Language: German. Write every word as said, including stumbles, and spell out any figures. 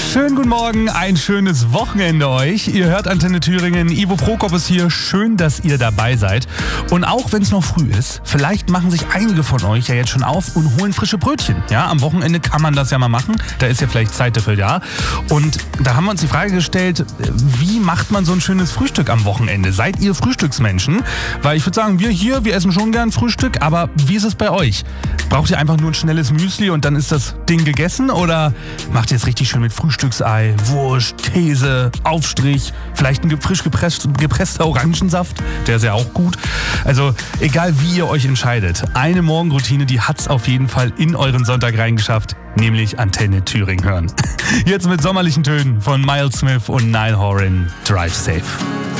Schönen guten Morgen, ein schönes Wochenende euch. Ihr hört Antenne Thüringen, Ivo Prokop ist hier. Schön, dass ihr dabei seid. Und auch wenn es noch früh ist, vielleicht machen sich einige von euch ja jetzt schon auf und holen frische Brötchen. Ja, am Wochenende kann man das ja mal machen. Da ist ja vielleicht Zeit dafür da. Und da haben wir uns die Frage gestellt, wie macht man so ein schönes Frühstück am Wochenende? Seid ihr Frühstücksmenschen? Weil ich würde sagen, wir hier, wir essen schon gern Frühstück, aber wie ist es bei euch? Braucht ihr einfach nur ein schnelles Müsli und dann ist das Ding gegessen? Oder macht ihr es richtig schön mit Frühstücksei, Wurst, Käse, Aufstrich, vielleicht ein frisch gepresst, gepresster Orangensaft? Der ist ja auch gut. Also egal wie ihr euch entscheidet, eine Morgenroutine, die hat's auf jeden Fall in euren Sonntag reingeschafft, nämlich Antenne Thüringen hören. Jetzt mit sommerlichen Tönen von Miles Smith und Niall Horan, Drive Safe.